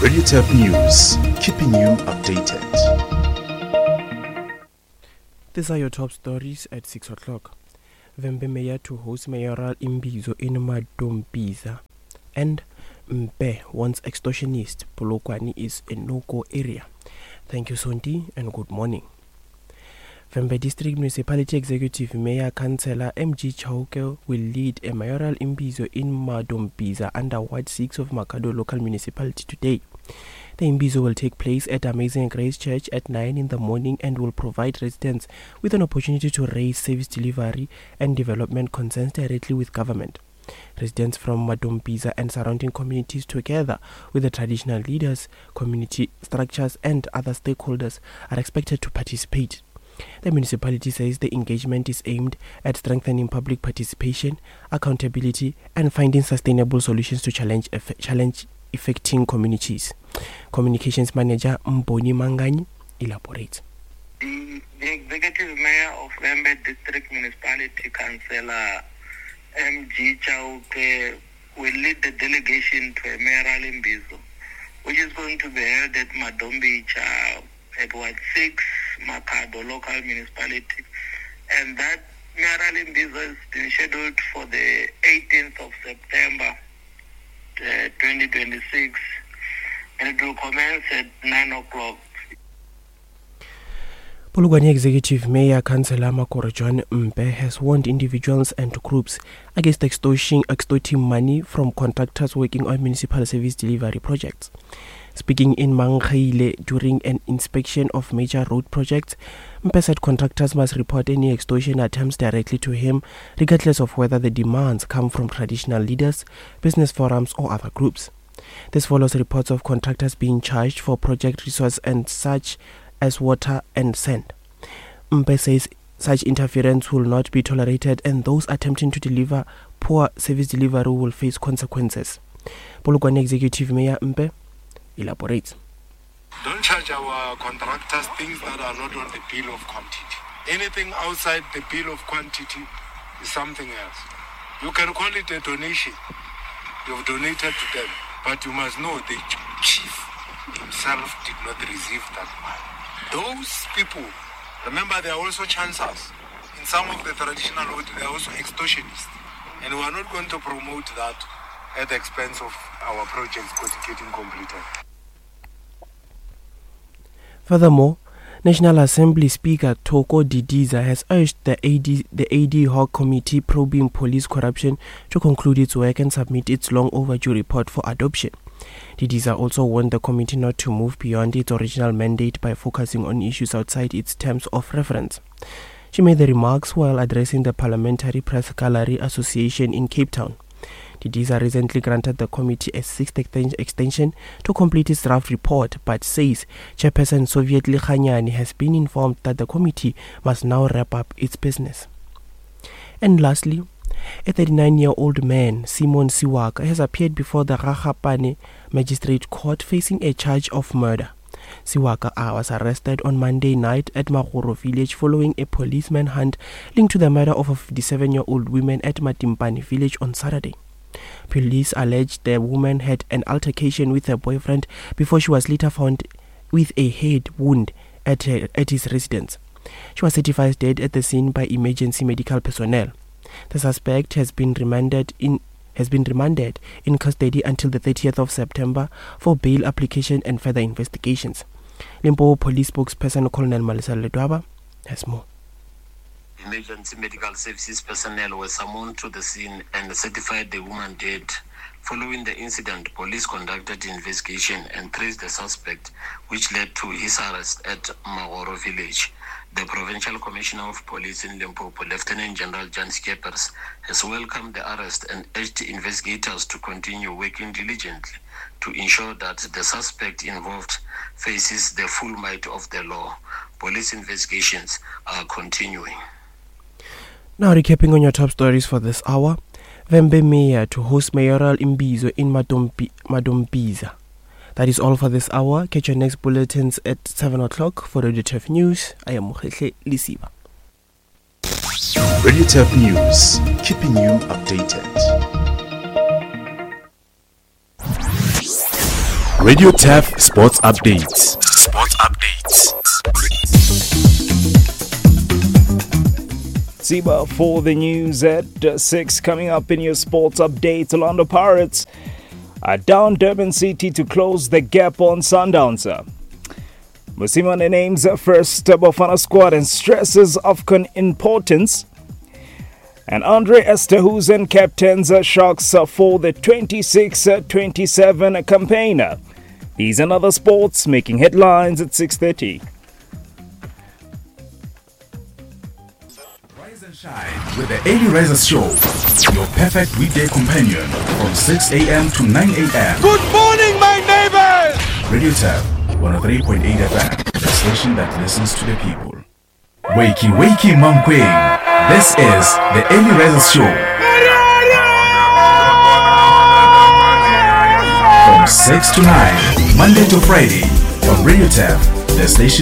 Radio Tap News, keeping you updated. These are your top stories at 6 o'clock. Vhembe Mayor to host mayoral imbizo in Madombiza. And Mpe wants extortionist. Polokwane is a no-go area. Thank you, Sonti, and good morning. Vhembe District Municipality Executive Mayor Councillor MG Chauke will lead a mayoral imbizo in Madombiza under Ward 6 of Makado Local Municipality today. The imbizo will take place at Amazing Grace Church at 9 in the morning and will provide residents with an opportunity to raise service delivery and development concerns directly with government. Residents from Madombiza and surrounding communities, together with the traditional leaders, community structures and other stakeholders, are expected to participate. The municipality says the engagement is aimed at strengthening public participation, accountability and finding sustainable solutions to challenge affecting communities. Communications Manager Mboni Manganyi elaborates. The Executive Mayor of Vhembe District Municipality, Councillor MG Chauke, will lead the delegation to a mayoral imbizo, which is going to be held at Madombiza at Ward 6, Makado Local Municipality. And that mayoral imbizo has been scheduled for the 18th of September 2026, and it will commence at 9 o'clock. Polokwane Executive Mayor Councillor Makoro John Mpe has warned individuals and groups against extorting money from contractors working on municipal service delivery projects. Speaking in Manghaile during an inspection of major road projects, Mpe said contractors must report any extortion attempts directly to him, regardless of whether the demands come from traditional leaders, business forums or other groups. This follows reports of contractors being charged for project resources and such as water and sand. Mpe says such interference will not be tolerated and those attempting to deliver poor service delivery will face consequences. Polokwane Executive Mayor Mpe elaborates. Don't charge our contractors things that are not on the bill of quantity. Anything outside the bill of quantity is something else. You can call it a donation. You've donated to them, but you must know the chief himself did not receive that money. Those people, remember, they are also chancers. In some of the traditional ways, they are also extortionists. And we are not going to promote that at the expense of our projects getting completed. Furthermore, National Assembly Speaker Toko Didiza has urged the AD Hoc Committee probing police corruption to conclude its work and submit its long overdue report for adoption. Didiza also warned the committee not to move beyond its original mandate by focusing on issues outside its terms of reference. She made the remarks while addressing the Parliamentary Press Gallery Association in Cape Town. Didiza recently granted the committee a 6th extension to complete its draft report, but says Chairperson Soviet Likhanyani has been informed that the committee must now wrap up its business. And lastly, a 39-year-old man, Simon Siwaka, has appeared before the Ragapane Magistrate Court facing a charge of murder. Siwaka was arrested on Monday night at Magoro village following a police manhunt linked to the murder of a 57-year-old woman at Matimpani village on Saturday. Police alleged the woman had an altercation with her boyfriend before she was later found with a head wound at his residence. She was certified dead at the scene by emergency medical personnel. The suspect has been remanded in custody until the 30th of September for bail application and further investigations. Limpopo Police spokesperson Colonel Malisa Ledwaba has more. Emergency medical services personnel were summoned to the scene and certified the woman dead. Following the incident, police conducted investigation and traced the suspect, which led to his arrest at Magoro village. The Provincial Commissioner of Police in Limpopo, Lieutenant General Jan Skeppers, has welcomed the arrest and urged investigators to continue working diligently to ensure that the suspect involved faces the full might of the law. Police investigations are continuing. Now recapping on your top stories for this hour. Vhembe Mayor to host mayoral imbizo in Madombiza. That is all for this hour. Catch your next bulletins at 7 o'clock for Radio Tap News. I am Mokhehle Lisiba. Radio Tap News, keeping you updated. Radio TAF Sports Updates. Sports Updates. Ziba for the news at 6. Coming up in your sports update, Orlando Pirates are down Durban City to close the gap on Sundowns. Mosimane names first Bafana squad and stresses AFCON importance. And Andre Esterhuizen captains Sharks for the 26-27 campaign. These and other sports making headlines at 6:30. Rise and shine with the Early Risers Show, your perfect weekday companion from 6 a.m. to 9 a.m. Good morning, my neighbors! Radio TAF 103.8 FM, the station that listens to the people. Wakey, wakey, Mankweng. This is the Early Risers Show. From 6 to 9, Monday to Friday, on Radio TAF, the station